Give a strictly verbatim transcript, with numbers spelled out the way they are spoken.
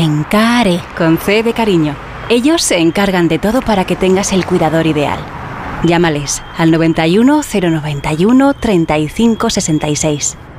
Encare, con C de cariño. Ellos se encargan de todo para que tengas el cuidador ideal. Llámales al noventa y uno, cero noventa y uno, treinta y cinco sesenta y seis.